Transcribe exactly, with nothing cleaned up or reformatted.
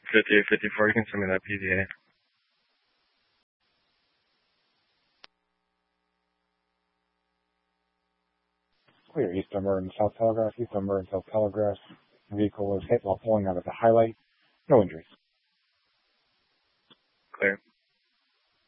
fifty-eight fifty-four, you can send me that P D A. Clear, East Dunbar South Telegraph, East Dunbar South Telegraph. Vehicle was hit while pulling out of the highlight. No injuries. Clear.